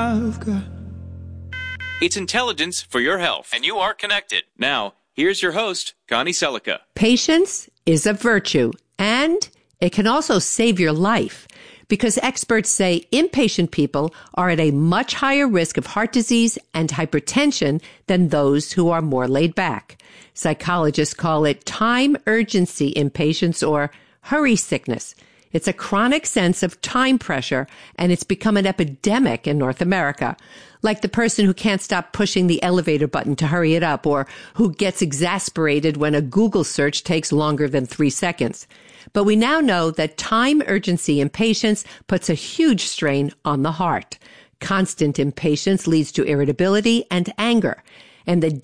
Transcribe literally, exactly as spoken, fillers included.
I've got. It's intelligence for your health, and you are connected. Now, here's your host, Connie Selica. Patience is a virtue, and it can also save your life, because experts say impatient people are at a much higher risk of heart disease and hypertension than those who are more laid back. Psychologists call it time urgency impatience or hurry sickness. It's a chronic sense of time pressure, and it's become an epidemic in North America. Like the person who can't stop pushing the elevator button to hurry it up, or who gets exasperated when a Google search takes longer than three seconds. But we now know that time urgency impatience puts a huge strain on the heart. Constant impatience leads to irritability and anger. And the